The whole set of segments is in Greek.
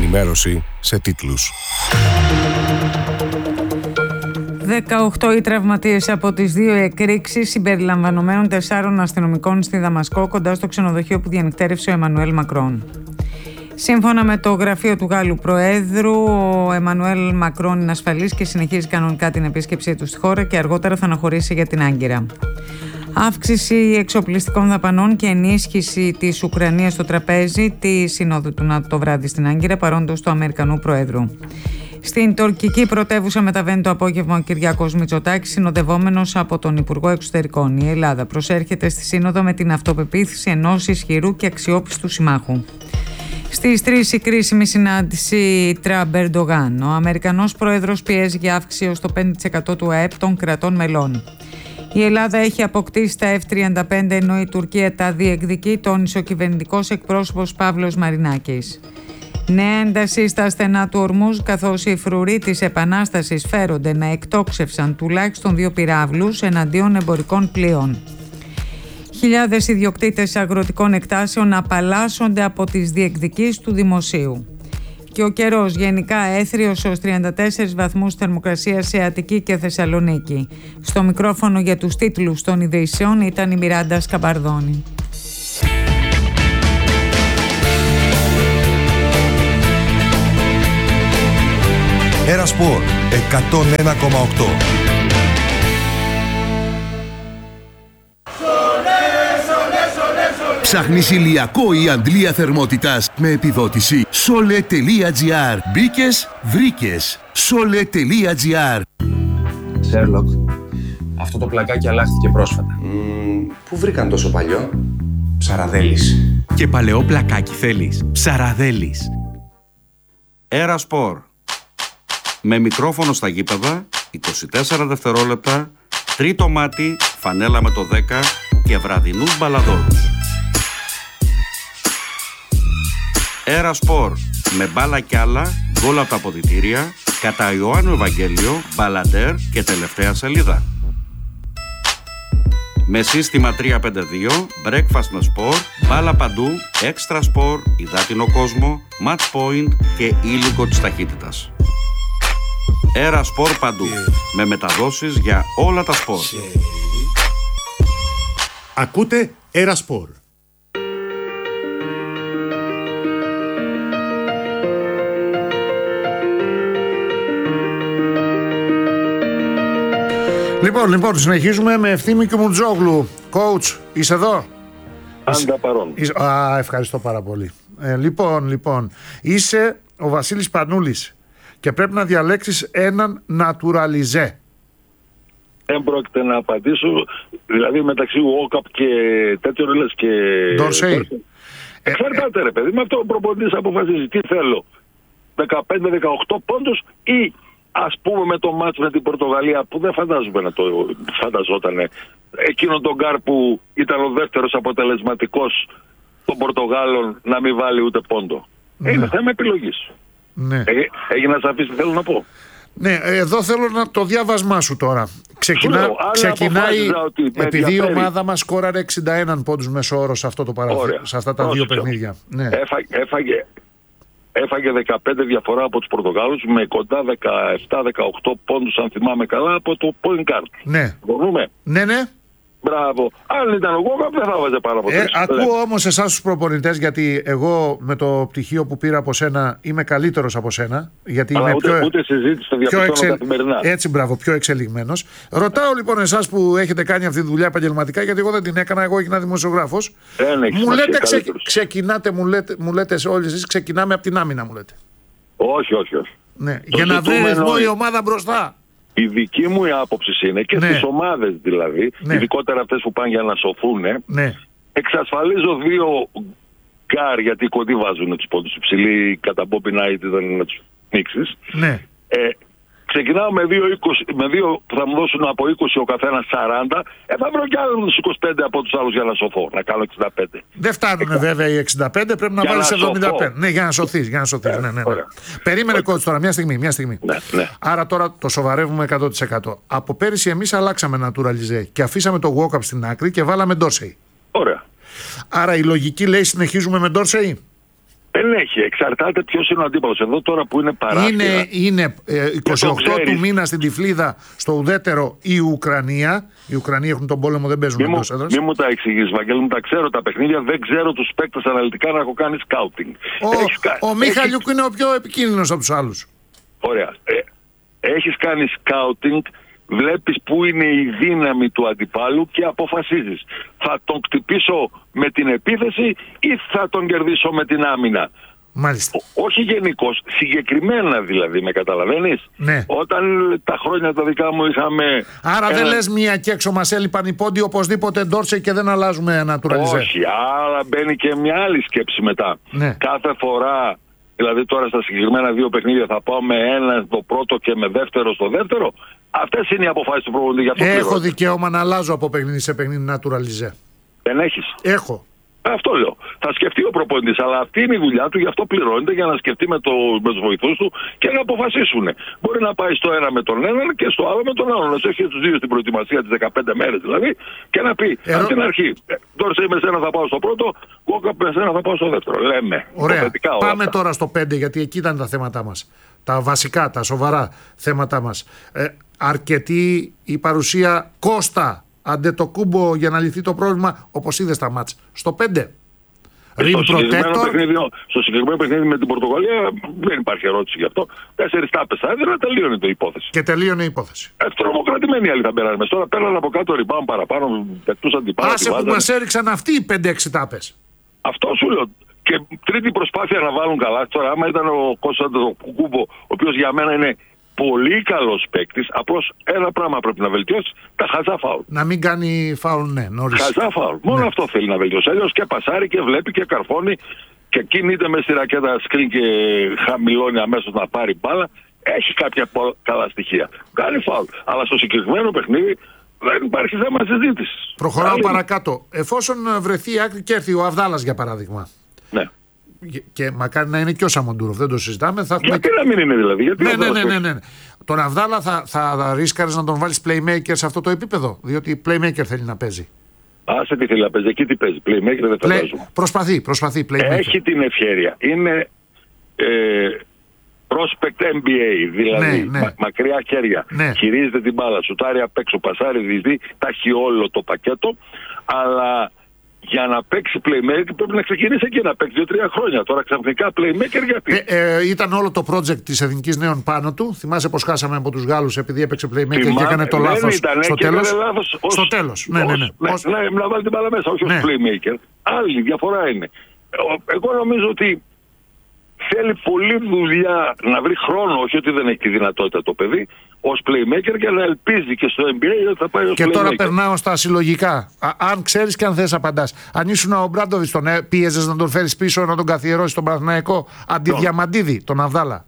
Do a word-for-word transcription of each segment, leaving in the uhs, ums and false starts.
ενημέρωση σε τίτλους. δεκαοκτώ οι τραυματίες από τις δύο εκρήξεις συμπεριλαμβανομένων τεσσάρων αστυνομικών στη Δαμασκό, κοντά στο ξενοδοχείο που διανυκτέρευσε ο Εμμανουέλ Μακρόν. Σύμφωνα με το γραφείο του Γάλλου Προέδρου, ο Εμμανουέλ Μακρόν είναι ασφαλής και συνεχίζει κανονικά την επίσκεψή του στη χώρα και αργότερα θα αναχωρήσει για την Άγκυρα. Αύξηση εξοπλιστικών δαπανών και ενίσχυση της Ουκρανίας στο τραπέζι τη Συνόδου του ΝΑΤΟ το βράδυ στην Άγκυρα, παρόντος του Αμερικανού Προέδρου. Στην τουρκική πρωτεύουσα μεταβαίνει το απόγευμα ο Κυριάκος Μητσοτάκης, συνοδευόμενος από τον Υπουργό Εξωτερικών. Η Ελλάδα προσέρχεται στη Σύνοδο με την αυτοπεποίθηση ενός ισχυρού και αξιόπιστου συμμάχου. Στις τρεις η κρίσιμη συνάντηση Τραμπ-Ερντογάν. Ο Αμερικανός Πρόεδρος πιέζει για αύξηση ως το πέντε τοις εκατό του ΑΕΠ των κρατών μελών. Η Ελλάδα έχει αποκτήσει τα εφ τριάντα πέντε, ενώ η Τουρκία τα διεκδικεί, τόνισε ο κυβερνητικός εκπρόσωπος Παύλος Μαρινάκης. Νέα ένταση στα στενά του Ορμούζ, καθώς οι φρουροί της Επανάστασης φέρονται να εκτόξευσαν τουλάχιστον δύο πυράβλους εναντίον εμπορικών πλοίων. Χιλιάδες ιδιοκτήτες αγροτικών εκτάσεων απαλλάσσονται από τις διεκδικήσεις του δημοσίου. Και ο καιρός γενικά έθριος ως τριάντα τέσσερις βαθμούς θερμοκρασίας σε Αττική και Θεσσαλονίκη. Στο μικρόφωνο για τους τίτλους των ειδήσεων ήταν η Μιράντα Σκαμπαρδόνη. Έρα Σπορ εκατόν ένα κόμμα οκτώ. Ψάχνεις ηλιακό ή αντλία θερμότητας με επιδότηση? Sole.gr. Μπήκες, βρήκες. Sole.gr. Σέρλοκ, αυτό το πλακάκι αλλάχθηκε πρόσφατα. Mm, πού βρήκαν τόσο παλιό? Ψαραδέλης. Και παλαιό πλακάκι θέλεις? Ψαραδέλης. Έρα Σπορ. Με μικρόφωνο στα γήπεδα, είκοσι τέσσερα δευτερόλεπτα, τρίτο μάτι, φανέλα με το δέκα και βραδινούς μπαλαδόρους. Έρα Σπορ. Με μπάλα κι άλλα, γκολ από τα αποδυτήρια, κατά Ιωάννου Ευαγγέλιο, μπαλαντέρ και τελευταία σελίδα. Με σύστημα τρία πέντε δύο, breakfast με σπορ, μπάλα παντού, έξτρα σπορ, υδάτινο κόσμο, match point και ήλικο της ταχύτητας. Έρα Σπορ παντού, με μεταδόσεις για όλα τα σπορ. Ακούτε Έρα Σπορ. Λοιπόν, λοιπόν, συνεχίζουμε με Ευθύμη Κιουμουτζόγλου. Coach, είσαι εδώ? Πάντα παρόν. Είσαι... Α, ευχαριστώ πάρα πολύ. Ε, λοιπόν, λοιπόν, είσαι ο Βασίλης Πανούλης και πρέπει να διαλέξεις έναν νατουραλιζέ. Δεν πρόκειται να απαντήσω, δηλαδή μεταξύ Walkup και τέτοιο λες και... Ντορσέι. Εξαρτάται ρε παιδί, με αυτό ο προπονητής αποφασίζει τι θέλω. δεκαπέντε δεκαοκτώ πόντους ή ας πούμε με το μάτς με την Πορτογαλία που δεν φαντάζομαι να το φανταζότανε. Εκείνον τον Γκάρ που ήταν ο δεύτερος αποτελεσματικός των Πορτογάλων να μην βάλει ούτε πόντο. Ναι. Είναι θέμα επιλογής. Ναι. Ε, έγινε να αφήσει τι θέλω να πω. Ναι, εδώ θέλω να το διάβασμά σου τώρα. Ξεκινά, λέω, ξεκινάει, επειδή η ομάδα μας σκόραρε εξήντα ένα πόντους μέσο όρο σε, αυτό το παραθύ, σε αυτά τα Πρόσεχε. δύο παιχνίδια. Ναι. Έφαγε, έφαγε, έφαγε δεκαπέντε διαφορά από τους Πορτογάλους με κοντά δεκαεπτά δεκαοκτώ πόντους, αν θυμάμαι καλά, από το point guard. Ναι. Μπορούμε. Ναι, ναι. Μπράβο. Αν ήταν ο Walkup δεν θα βάζε πάρα πολύ. Ε, ακούω όμως εσάς τους προπονητές, γιατί εγώ με το πτυχίο που πήρα από σένα είμαι καλύτερος από σένα. Γιατί αλλά είμαι ούτε, πιο, ούτε συζήτηση το διαπιστώνω εξελ... καθημερινά. Έτσι, μπράβο, πιο εξελιγμένος. Ρωτάω λοιπόν εσάς που έχετε κάνει αυτή τη δουλειά επαγγελματικά, γιατί εγώ δεν την έκανα, εγώ έγινα δημοσιογράφος. Μου λέτε, ξε... ξεκινάτε, μου λέτε, μου λέτε όλοι εσείς, ξεκινάμε από την άμυνα, μου λέτε. Όχι, όχι, όχι. Ναι. Για να βρει ρυθμό η ομάδα μπροστά. Η δική μου άποψη είναι και ναι. στις ομάδες δηλαδή, ναι. ειδικότερα αυτές που πάνε για να σωθούν, ναι. εξασφαλίζω δύο γκάρ, γιατί κοντοί βάζουν τους πόντους, υψηλοί κατά Bobby Knight ήταν να τους νίξεις. Ναι. Ε, ξεκινάω με δύο, είκοσι, με δύο που θα μου δώσουν από είκοσι ο καθένας σαράντα, ε, θα βρω κι άλλους είκοσι πέντε από τους άλλους για να σωθώ, να κάνω εξήντα πέντε. Δεν φτάνουν ε, βέβαια οι εξήντα πέντε, πρέπει να βάλεις εβδομήντα πέντε. Ναι, για να σωθείς, για να σωθείς. Ε, ναι, ναι, ναι. Περίμενε coach τώρα, μια στιγμή, μια στιγμή. Ναι, ναι. Άρα τώρα το σοβαρεύουμε εκατό τοις εκατό. Από πέρυσι εμείς αλλάξαμε naturalize και αφήσαμε το Walkup στην άκρη και βάλαμε Dorsey. Ωραία. Άρα η λογική λέει συνεχίζουμε με Dorsey. Δεν έχει. Εξαρτάται ποιος είναι ο αντίπαλος. Εδώ τώρα που είναι παράθυρα. Είναι, είναι ε, εικοστή όγδοη του μήνα στην Τυφλίδα, στο ουδέτερο, η Ουκρανία. Οι Ουκρανοί έχουν τον πόλεμο, δεν παίζουν εντός έδρας. Μην μου τα εξηγείς, Βαγγέλη, μου τα ξέρω τα παιχνίδια. Δεν ξέρω τους παίκτες αναλυτικά να έχω κάνει σκάουτινγκ. Ο, ο Μιχαλιούκ έχει... είναι ο πιο επικίνδυνος από τους άλλους. Ωραία. Ε, έχεις κάνει σκάουτινγκ. Βλέπεις πού είναι η δύναμη του αντιπάλου και αποφασίζεις. Θα τον χτυπήσω με την επίθεση ή θα τον κερδίσω με την άμυνα. Μάλιστα. Ό, όχι γενικώς, συγκεκριμένα δηλαδή, με καταλαβαίνεις. Ναι. Όταν τα χρόνια τα δικά μου είχαμε... Άρα ένα... δεν λες μία και έξω μας έλειπαν οι πόντοι, οπωσδήποτε Ντόρσεϊ και δεν αλλάζουμε naturalize. Όχι, άρα μπαίνει και μια άλλη σκέψη μετά. Ναι. Κάθε φορά... Δηλαδή τώρα στα συγκεκριμένα δύο παιχνίδια θα πάω με ένα το πρώτο και με δεύτερο στο δεύτερο. Αυτές είναι οι αποφάσεις του προπονητή. Έχω πληρώνω. Δικαίωμα να αλλάζω από παιχνίδι σε παιχνίδι naturalize. Δεν έχεις. Έχω. Αυτό λέω. Θα σκεφτεί ο προπονητής, αλλά αυτή είναι η δουλειά του, γι' αυτό πληρώνεται, για να σκεφτεί με, το, με τους βοηθούς του και να αποφασίσουν. Μπορεί να πάει στο ένα με τον έναν και στο άλλο με τον άλλον. Να του έχει τους δύο στην προετοιμασία τις δεκαπέντε μέρες δηλαδή και να πει Ερώ... από την αρχή. Τώρα με σένα θα πάω στο πρώτο, εγώ με σένα θα πάω στο δεύτερο. Λέμε. Ωραία. Πάμε αυτά. Τώρα στο πέντε, γιατί εκεί ήταν τα θέματα μας. Τα βασικά, τα σοβαρά θέματα μας. Ε, αρκετή η παρουσία Κώστα Αντετοκούμπο για να λυθεί το πρόβλημα, όπως είδες τα μάτς. Στο πέντε. Στο συγκεκριμένο, παιχνίδι, στο συγκεκριμένο παιχνίδι με την Πορτογαλία δεν υπάρχει ερώτηση γι' αυτό. Τέσσερις τάπες θα έδινε, τελείωνε το υπόθεση. Και τελείωνε η υπόθεση. Ε, τρομοκρατημένοι άλλοι θα μπαίνανε. Τώρα πέραν από κάτω ριμπάουν παραπάνω, πετούσαν την πάρα. Άσε που μας έριξαν αυτοί οι πέντε έξι τάπες. Αυτό σου λέω. Και τρίτη προσπάθεια να βάλουν καλά. Τώρα, άμα ήταν ο Κώστας Αντετοκούμπο, ο οποίος για μένα είναι πολύ καλός παίκτης, απλώς ένα πράγμα πρέπει να βελτιώσει, τα χαζά φάουλ. Να μην κάνει φάουλ, ναι, νωρίς. Χαζά φάουλ. Μόνο ναι. Αυτό θέλει να βελτιώσει. Αλλιώς και πασάρει και βλέπει και καρφώνει και κινείται μες στη ρακέτα σκριν και χαμηλώνει αμέσως να πάρει μπάλα. Έχει κάποια καλά στοιχεία. Κάνει φάουλ. Αλλά στο συγκεκριμένο παιχνίδι δεν υπάρχει θέμα συζήτησης. Προχωράω Άλλη... παρακάτω. Εφόσον βρεθεί άκρη και έρθει ο Αβδάλας για παράδειγμα. Ναι. Και μακάρι να είναι και ο Σαμοντούροφ, δεν το συζητάμε. Θα γιατί έχουμε... να μην είναι δηλαδή. Γιατί ναι, ναι, ναι, ναι, ναι. Τον Αβδάλα θα, θα ρίσκαρες να τον βάλεις playmaker σε αυτό το επίπεδο, διότι playmaker θέλει να παίζει. Άσε τι θέλει να παίζει, εκεί τι παίζει. Playmaker δεν φαντάζομαι. Προσπαθεί, προσπαθεί playmaker. Έχει την ευχέρεια. Είναι ε, prospect N B A, δηλαδή ναι, ναι. Μα, μακριά χέρια. Ναι. Χειρίζεται την μπάλα, σουτάρει απ' έξω, πασάρει, διεισδύει, τα έχει όλο το πακέτο, αλλά... Για να παίξει playmaker πρέπει να ξεκινήσει και να παίξει δύο τρία χρόνια. Τώρα ξαφνικά playmaker γιατί. Ε, ε, ήταν όλο το project της Εθνικής Νέων πάνω του. Θυμάσαι πως χάσαμε από τους Γάλλους επειδή έπαιξε playmaker Θυμά... και έκανε το λάθος στο τέλος. Ως... Στο τέλος. Ναι, ναι, ναι. ναι, ως... ναι, να βάλει την μπάλα μέσα, όχι ναι. ως playmaker. Άλλη διαφορά είναι. Εγώ νομίζω ότι θέλει πολλή δουλειά να βρει χρόνο, όχι ότι δεν έχει τη δυνατότητα το παιδί, ως playmaker και να ελπίζει και στο N B A ότι θα πάει ως και playmaker. Και τώρα περνάω στα συλλογικά. Α, αν ξέρεις και αν θες απαντάς. Αν ήσουν ο Μπράντοβιτς, τον ε, πίεζες να τον φέρεις πίσω, να τον καθιερώσεις στον Παναθηναϊκό αντιδιαμαντίδη, τον Αβδάλα.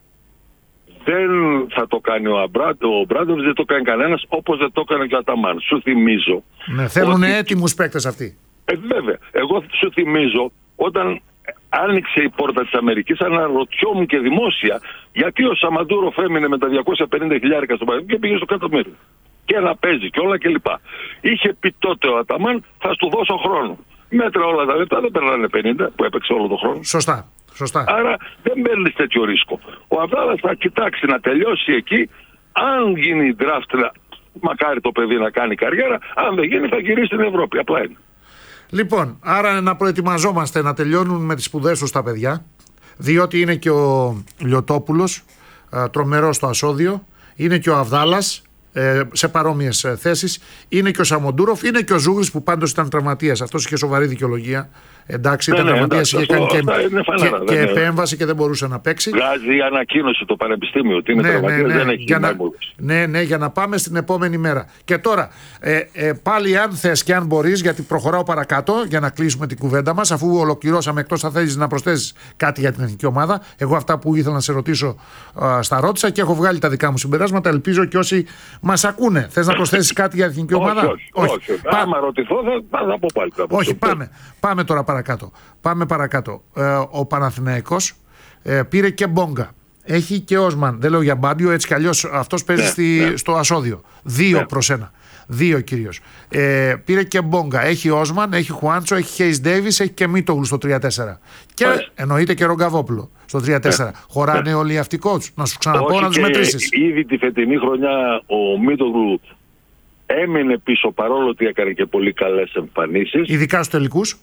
Δεν θα το κάνει ο, ο Μπράντοβιτς, δεν το κάνει κανένας, όπως δεν το έκανε και ο Αταμάν. Σου θυμίζω. Ναι, θέλουν ότι... έτοιμους παίκτες αυτοί. Ε, βέβαια. Εγώ σου θυμίζω όταν άνοιξε η πόρτα της Αμερικής, αναρωτιόμουν και δημόσια γιατί ο Σαμαντούροφ έμεινε με τα διακόσια πενήντα χιλιάρικα στο Παναγιώτο και πήγε στο κάτω μέρο. Και να παίζει και όλα κλπ. Είχε πει τότε ο Αταμάν, θα σου δώσω χρόνο. Μέτρα όλα τα λεπτά, δεν περνάνε πενήντα που έπαιξε όλο τον χρόνο. Σωστά. Σωστά. Άρα δεν παίρνει τέτοιο ρίσκο. Ο Αβδάλας θα κοιτάξει να τελειώσει εκεί. Αν γίνει draft, μακάρι το παιδί να κάνει καριέρα. Αν δεν γίνει, θα γυρίσει στην Ευρώπη. Απλά είναι. Λοιπόν, άρα να προετοιμαζόμαστε να τελειώνουν με τις σπουδές τους τα παιδιά, διότι είναι και ο Λιωτόπουλος, τρομερός στο ασώδιο, είναι και ο Αβδάλας σε παρόμοιες θέσεις, είναι και ο Σαμοντούροφ, είναι και ο Ζούγρης που πάντως ήταν τραυματίας. Αυτός είχε σοβαρή δικαιολογία. Εντάξει, ήταν τραυματίας, είχε κάνει και, φανάρα, και, και επέμβαση και δεν μπορούσε να παίξει. Βγάζει ανακοίνωση το Πανεπιστήμιο ότι είναι ναι, τραυματίας, ναι, ναι, δεν έχει για να, ναι, ναι, για να πάμε στην επόμενη μέρα. Και τώρα, ε, ε, πάλι αν θες και αν μπορείς, γιατί προχωράω παρακάτω για να κλείσουμε την κουβέντα μας, αφού ολοκληρώσαμε, εκτός αν θέλεις να προσθέσεις κάτι για την εθνική ομάδα. Εγώ αυτά που ήθελα να σε ρωτήσω α, στα ρώτησα και έχω βγάλει τα δικά μου συμπεράσματα. Ελπίζω και όσοι μας ακούνε. Θες να προσθέσεις κάτι για την εθνική ομάδα? Όχι, όχι. όχι. όχι. Πά... Άμα ρωτηθώ θα, θα πω πάλι. Θα πω όχι, πάμε. Πάμε τώρα παρακάτω. Πάμε παρακάτω. Ε, ο Παναθηναϊκός ε, πήρε και Μπόγκα. Έχει και Όσμαν. Δεν λέω για Μπάντιο, έτσι κι αλλιώς αυτός παίζει ναι, στη, ναι. στο ασώδιο. Δύο ναι. προς ένα. Δύο κυρίως. Ε, πήρε και Μπόγκα. Έχει Όσμαν, έχει Χουάντσο, έχει Χέις Ντέιβις, έχει και Μίτογλου στο τρία τέσσερα. Και Άς. εννοείται και Ρογκαβόπουλο στο τρία τέσσερα. Yeah. Χωράνε yeah. όλοι οι αυτοί coach. Να σου ξαναπώ όχι να τους μετρήσεις. Ήδη τη φετινή χρονιά ο Μίτογλου έμεινε πίσω παρόλο ότι έκανε και πολύ καλές εμφανίσεις. Ειδικά στους τελικούς.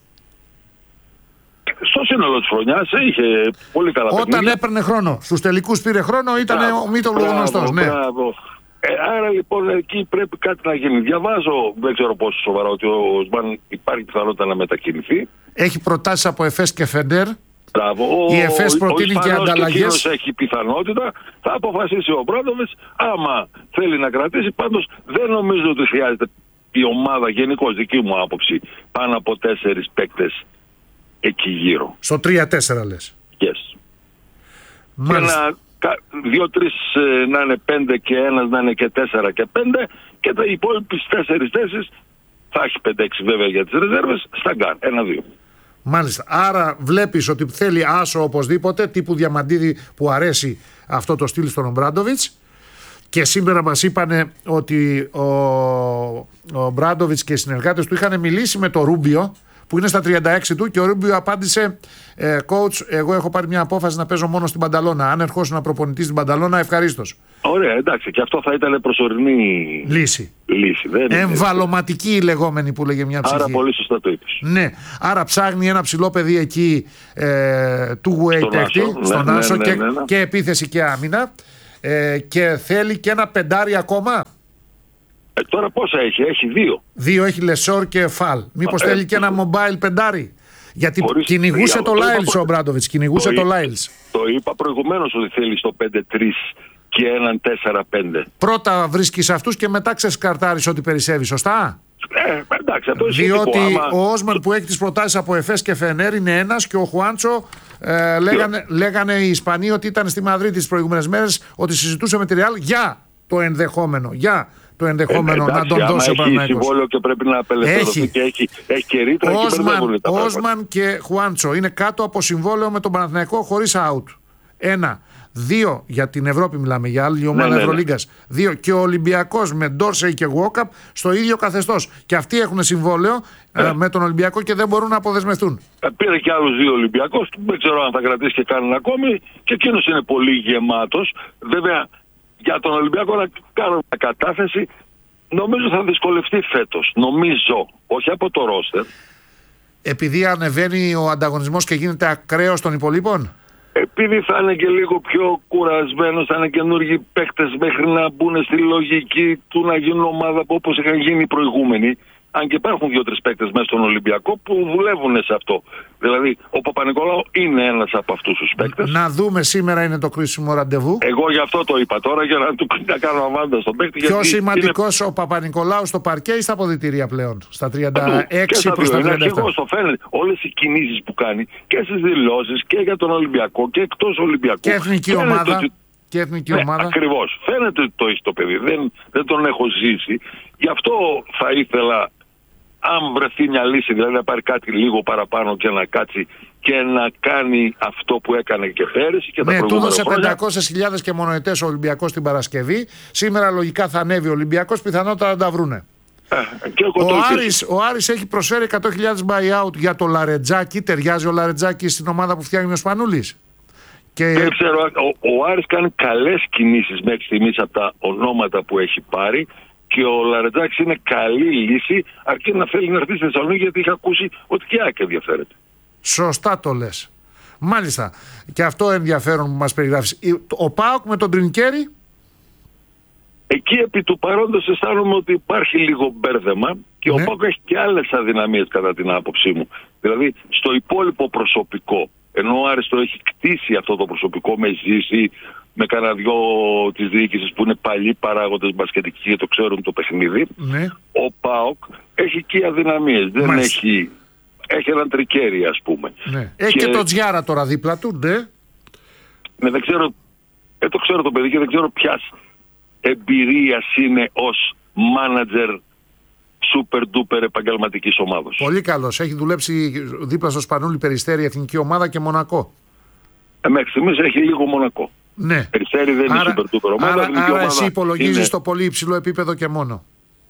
Στο σύνολο της χρονιάς είχε πολύ καλά Όταν παιχνίδια. έπαιρνε χρόνο. Στους τελικούς πήρε χρόνο, ήταν μπράβο, ο Μίτογλου γνωστός. Ναι. Ε, άρα λοιπόν εκεί πρέπει κάτι να γίνει. Διαβάζω, δεν ξέρω πόσο σοβαρά, ότι ο Οσμάν υπάρχει πιθανότητα να μετακινηθεί. Έχει προτάσεις από Εφές και Φεντέρ. Μπράβο. Η Εφές προτείνει και ανταλλαγές. Και έχει πιθανότητα, θα αποφασίσει ο Μπράντοβιτς άμα θέλει να κρατήσει. Πάντως δεν νομίζω ότι χρειάζεται η ομάδα, γενικώς δική μου άποψη, πάνω από τέσσερις παίκτες εκεί γύρω. Στο τρία τέσσερα λες. Yes. Μάλιστα. Και να, δύο-τρεις ε, να είναι πέντε και ένας να είναι και τέσσερα και πέντε και τα υπόλοιπες τέσσερις θέσεις θα έχει πέντε-έξι βέβαια για τις ρεζέρβες στα γκάρ. Ένα-δύο. Μάλιστα. Άρα βλέπεις ότι θέλει άσο οπωσδήποτε, τύπου Διαμαντίδη που αρέσει αυτό το στυλ στον Ομπράντοβιτς. Και σήμερα μας είπανε ότι ο, ο Μπράντοβιτς και οι συνεργάτες του είχαν μιλήσει με το Ρούμπιο που είναι στα τριάντα έξι του και ο Ρούμπιο απάντησε ε, coach, εγώ έχω πάρει μια απόφαση να παίζω μόνο στην Πανταλώνα. Αν ερχόσουν να προπονητή στην Πανταλώνα, ευχαρίστως. Ωραία, εντάξει, και αυτό θα ήταν προσωρινή λύση. λύση δεν Εμβαλωματική η λεγόμενη που λέγε μια ψυχή. Άρα πολύ σωστά το είπες. Ναι, άρα ψάχνει ένα ψηλό παιδί εκεί ε, του way παίκτη, στον ναι, Άσο ναι, και, ναι, ναι, ναι. και επίθεση και άμυνα ε, και θέλει και ένα πεντάρι ακόμα. Ε, τώρα πόσα έχει, έχει δύο. Δύο έχει Λεσόρ και Φαλ. Μήπως ε, θέλει ε, και ένα mobile πεντάρι. Γιατί χωρίς, κυνηγούσε το Λάιλς προ... ο Μπράντοβιτς. Κυνηγούσε το, το Λάιλς. Το είπα προηγουμένως ότι θέλει στο πέντε τρία και έναν τέσσερα πέντε. Πρώτα βρίσκεις αυτούς και μετά ξεσκαρτάρεις ό,τι περισσεύει, σωστά. Ε, εντάξει, αυτό διότι άμα... ο Όσμαν που έχει τις προτάσεις από Εφές και Φενέρ είναι ένας και ο Χουάντσο ε, λέγανε, λέγανε οι Ισπανοί ότι ήταν στη Μαδρίτη τις προηγούμενες μέρες ότι συζητούσε με τη Ρεάλ για το ενδεχόμενο. Για το ενδεχόμενο ε, εντάξει, να τον δώσει ο Παναθηναϊκός. Έχει συμβόλαιο και πρέπει να απελευθερωθεί και έχει, έχει και ρήτρα και μπερδεύουν τα πράγματα. Όσμαν και Χουάντσο είναι κάτω από συμβόλαιο με τον Παναθηναϊκό χωρίς out. Ένα. Δύο, για την Ευρώπη μιλάμε, για άλλη ομάδα ναι, ναι, Ευρωλίγκας. Ναι. Δύο, και ο Ολυμπιακός με Ντόρσεϊ και Γουόκαπ στο ίδιο καθεστώς. Και αυτοί έχουν συμβόλαιο ναι. ε, με τον Ολυμπιακό και δεν μπορούν να αποδεσμευτούν. Ε, πήρε και άλλους δύο Ολυμπιακός, δεν ξέρω αν θα κρατήσει και κάνουν ακόμη. Και εκείνος είναι πολύ γεμάτος. Βέβαια, για τον Ολυμπιακό να κάνω μια κατάθεση, νομίζω θα δυσκολευτεί φέτος. Νομίζω, όχι από το ρόστερ. Επειδή ανεβαίνει ο ανταγωνισμός και γίνεται ακραίος των υπολείπων. Επειδή θα είναι και λίγο πιο κουρασμένος, θα είναι καινούργιοι παίκτες μέχρι να μπουν στη λογική του να γίνουν ομάδα όπως είχαν γίνει οι προηγούμενοι. Αν και υπάρχουν δύο-τρεις παίκτες μέσα στον Ολυμπιακό που δουλεύουν σε αυτό. Δηλαδή, ο Παπα-Νικολάου είναι ένας από αυτούς τους παίκτες. Να δούμε, σήμερα είναι το κρίσιμο ραντεβού. Εγώ γι' αυτό το είπα τώρα, για να του να κάνω αμάντα στον παίκτη. Πιο σημαντικός είναι... ο Παπα-Νικολάου στο παρκέ ή στα αποδυτήρια πλέον, στα τριάντα έξι προς τα τριάντα επτά. Το φαίνεται όλες οι κινήσεις που κάνει και στις δηλώσεις και για τον Ολυμπιακό και εκτός Ολυμπιακού. Και εθνική ομάδα. Ότι... Και εθνική ναι, ομάδα. Ακριβώς. Φαίνεται ότι το έχει το παιδί. Δεν, δεν τον έχω ζήσει. Γι' αυτό θα ήθελα, αν βρεθεί μια λύση, δηλαδή να πάρει κάτι λίγο παραπάνω και να κάτσει και να κάνει αυτό που έκανε και πέρυσι και τα ναι, προηγούμενα του έδωσε χρόνια. πεντακόσιες χιλιάδες και μονοετές ο Ολυμπιακός την Παρασκευή. Σήμερα λογικά θα ανέβει ο Ολυμπιακός, πιθανότατα να τα βρούνε. Ε, και ο, Άρης, ο Άρης έχει προσφέρει εκατό χιλιάδες buyout για το Λαρετζάκι. Ταιριάζει ο Λαρετζάκι στην ομάδα που φτιάχνει ο Σπανούλης. Και... Δεν ξέρω, ο, ο Άρης κάνει καλές κινήσεις μέχρι στιγμής από τα ονόματα που έχει πάρει. Και ο Λαρετζάκης είναι καλή λύση, αρκεί να θέλει να έρθει στη Θεσσαλονίκη, γιατί είχα ακούσει ότι και Άκη ενδιαφέρεται. Σωστά το λες. Μάλιστα. Και αυτό ενδιαφέρον που μας περιγράφεις. Ο ΠΑΟΚ με τον Τρινκέρι. Εκεί επί του παρόντος αισθάνομαι ότι υπάρχει λίγο μπέρδεμα και ναι. Ο ΠΑΟΚ έχει και άλλες αδυναμίες κατά την άποψή μου. Δηλαδή στο υπόλοιπο προσωπικό, ενώ ο Άρης το έχει κτίσει αυτό το προσωπικό με Ζήση, με κανένα δυο της διοίκησης που είναι παλιοί παράγοντες μπασκετικοί και το ξέρουν το παιχνίδι. Ναι. Ο ΠΑΟΚ έχει και αδυναμίες. Δεν Μάλιστα. έχει... Έχει έναν Τρικέρι, ας πούμε. Ναι. Έχει και, και το Τζιάρα τώρα δίπλα του, ναι. Ναι, δεν ξέρω... Ε, το ξέρω το παιδί και δεν ξέρω ποιας εμπειρίας είναι ως μάνατζερ super duper επαγγελματικής ομάδος. Πολύ καλός. Έχει δουλέψει δίπλα στο Σπανούλη, Περιστέρι, Εθνική Ομάδα και Μονακό. Ε, μέχρι στιγμής έχει λίγο Μονακό. Ναι. Περιστέρι δεν άρα, είναι super duper ομάδα. Άρα, άρα ομάδα εσύ υπολογίζεις είναι... το πολύ υψηλό επίπεδο και μόνο.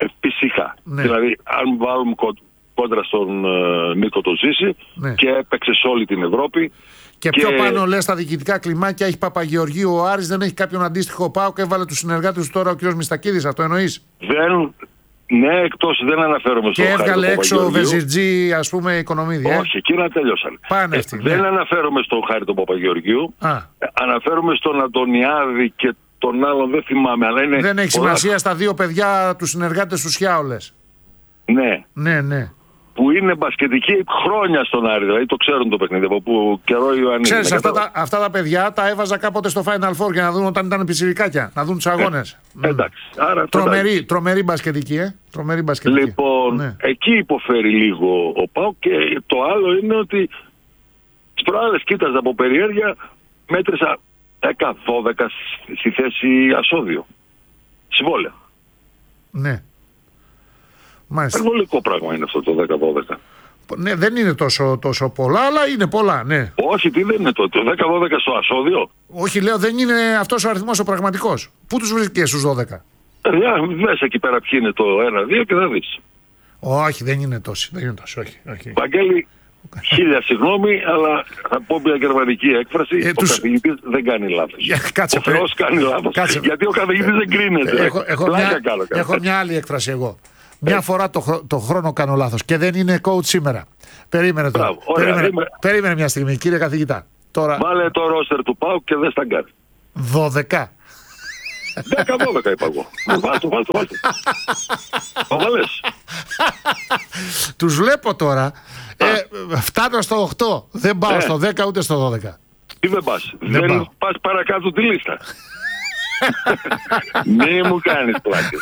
Ε, φυσικά. Ναι. Δηλαδή, αν βάλουμε κόντρα στον ε, Νίκο το Ζήση, ναι. και έπαιξε σε όλη την Ευρώπη. Και, και πιο πάνω, λες, στα διοικητικά κλιμάκια έχει Παπαγεωργίου ο Άρης, δεν έχει κάποιον αντίστοιχο ΠΑΟΚ και έβαλε τους συνεργάτες του τώρα ο κ. Μιστακίδης. Αυτό εννοείς? Δεν. Ναι, εκτός δεν αναφέρομαι στο και έβγαλε έξω ο Βεζιρτζή, ας πούμε, Οικονομίδη. Ε? Όχι, εκείνα τελειώσαν. Πάνε ε, αυτοί, δεν ναι. αναφέρομαι στον Χάρη τον Παπαγεωργίου. Α. Αναφέρομαι στον Αντωνιάδη και τον άλλον, δεν θυμάμαι. Αλλά είναι δεν έχει πολλά... σημασία στα δύο παιδιά, τους συνεργάτες του Σιάολες. Ναι. Ναι, ναι. Που είναι μπασκετικοί χρόνια στον Άρη, δηλαδή το ξέρουν το παιχνίδι από που καιρό Ιωαννίδη. Ξέρεις, αυτά, τα, αυτά τα παιδιά τα έβαζα κάποτε στο Final Four για να δουν όταν ήταν πιτσιρικάκια, να δουν τους αγώνες. Ε, εντάξει. Άρα, τρομερή, τρομερή μπασκετική, ε. Τρομερή μπασκετική. Λοιπόν, ναι. Εκεί υποφέρει λίγο ο ΠΑΟΚ και το άλλο είναι ότι τις προάλλες κοίταζα από περιέργεια, μέτρησα δέκα δώδεκα στη θέση ασώδιο. Συμβόλαια. Ναι. Υπερβολικό πράγμα είναι αυτό το δέκα δώδεκα. Ναι, δεν είναι τόσο, τόσο πολλά, αλλά είναι πολλά, ναι. Όχι, τι δεν είναι το, το δέκα δώδεκα στο ασώδιο. Όχι, λέω, δεν είναι αυτός ο αριθμός ο πραγματικός. Πού τους βρίσκεις στους δώδεκα? Για μέσα εκεί πέρα ποιοι είναι το ένα δύο και θα δεις. Όχι, δεν είναι τόσοι, δεν είναι τόσοι, όχι. όχι. Βαγγέλη, χίλια συγγνώμη, αλλά θα πω μια γερμανική έκφραση. Ε, ο τους... καθηγητής δεν κάνει λάθος. Για, κάτσε, ο Θεός κάνει λάθος. Κάτσε. Γιατί ο καθηγητής ε, δεν κρίνεται. Έχω, έχω, μια, κάνω, έχω μια άλλη έκφραση εγώ. Μια φορά το, το χρόνο κάνω λάθος και δεν είναι coach σήμερα. Περίμενε τώρα. Μπράβο, ωραία, περίμενε, είμαι... περίμενε μια στιγμή, κύριε καθηγητά. Τώρα... Βάλε το ρόστερ του ΠΑΟΚ και δεν σταγκάρει. Δώδεκα. Δέκα δώδεκα είπα εγώ. Βάλτο, βάλτο, βάλτο. Το βάλες. Τους βλέπω τώρα. Ε, φτάνω στο οκτώ. Δεν πάω ε. στο δέκα ούτε στο δώδεκα. Τι δεν πας? Δεν, δεν πας παρακάτω τη λίστα. Μη μου κάνεις πλάκες.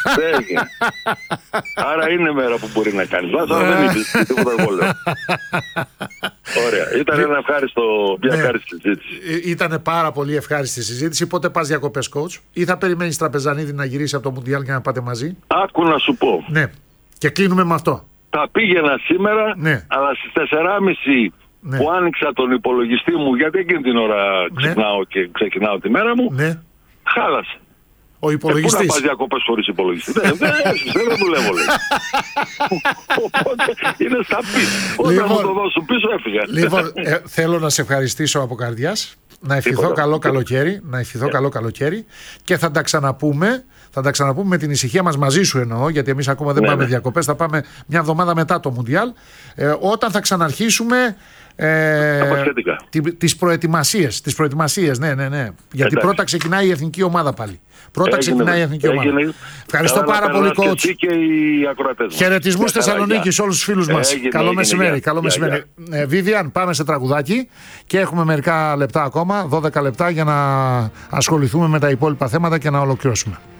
Άρα είναι μέρα που μπορεί να κάνεις λάθος, αλλά δεν είπες τίποτα εγώ λέω. Ωραία. Ήταν ένα ευχάριστο, μια ευχάριστη συζήτηση. Ήταν πάρα πολύ ευχάριστη συζήτηση. Πότε πας διακοπές, coach? Ή θα περιμένεις Τραπεζανίδη να γυρίσει από το Μουντιάλ και να πάτε μαζί? Άκου να σου πω. Ναι. Και κλείνουμε με αυτό. Θα πήγαινα σήμερα, ναι. Αλλά στις τέσσερα και μισή ναι. που άνοιξα τον υπολογιστή μου, γιατί εκείνη την ώρα ξυπνάω ναι. και ξεκινάω τη μέρα μου, ναι. χάλασε. Ο υπολογιστής. Ε, πού να πας διακοπές χωρίς υπολογιστή? Δεν δεν δουλεύω, λέει. Οπότε είναι στα πίσω. Όταν λοιπόν, μου το δώσουν πίσω έφυγα. Λοιπόν, ε, θέλω να σε ευχαριστήσω από καρδιάς. Να ευχηθώ Τίποτα. καλό καλοκαίρι. Να ευχηθώ yeah. καλό καλοκαίρι. Και θα τα ξαναπούμε. Θα τα ξαναπούμε με την ησυχία μας μαζί σου εννοώ. Γιατί εμείς ακόμα δεν ναι, πάμε ναι. διακοπές. Θα πάμε μια εβδομάδα μετά το Μουντιάλ. Ε, όταν θα ξαναρχίσουμε. Ε, τις προετοιμασίες, τις προετοιμασίες, ναι, ναι, ναι. Γιατί Εντάξει. πρώτα ξεκινάει η εθνική ομάδα πάλι. Πρώτα έγινε, ξεκινάει η εθνική έγινε. ομάδα. Ευχαριστώ Καλά πάρα πολύ, coach. Χαιρετισμούς Θεσσαλονίκη σε όλους τους φίλους μας. Έγινε, καλό έγινε, μεσημέρι. Έγινε, καλό έγινε, μεσημέρι. Ε, Βίβιαν, πάμε σε τραγουδάκι και έχουμε μερικά λεπτά ακόμα, δώδεκα λεπτά για να ασχοληθούμε με τα υπόλοιπα θέματα και να ολοκληρώσουμε.